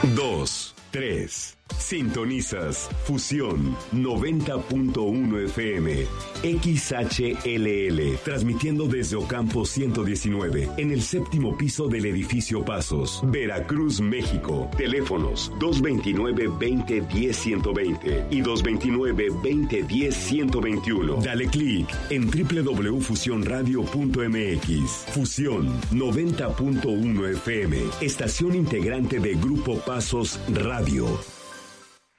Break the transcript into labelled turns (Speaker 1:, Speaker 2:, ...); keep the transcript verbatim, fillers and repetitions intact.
Speaker 1: dos, tres. Sintonizas Fusión noventa punto uno F M, X H L L, transmitiendo desde Ocampo ciento diecinueve, en el séptimo piso del edificio Pasos, Veracruz, México. Teléfonos dos veintinueve, veinte, diez, ciento veinte y dos veintinueve, veinte, diez, ciento veintiuno. Dale clic en doble u doble u doble u punto fusión radio punto m x. Fusión noventa punto uno F M, estación integrante de Grupo Pasos Radio.